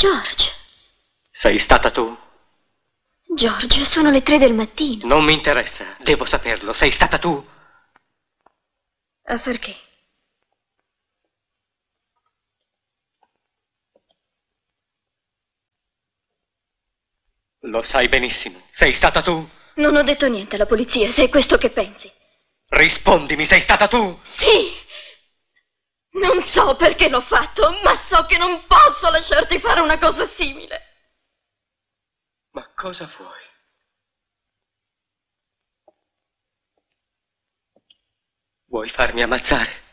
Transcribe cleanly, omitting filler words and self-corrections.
George. Sei stata tu? George, sono le 3 del mattino. Non mi interessa, devo saperlo. Sei stata tu? A far che? Lo sai benissimo. Sei stata tu? Non ho detto niente alla polizia, se è questo che pensi. Rispondimi, sei stata tu? Sì! Non so perché l'ho fatto, ma so che non posso lasciarti fare una cosa simile. Ma cosa vuoi? Vuoi farmi ammazzare?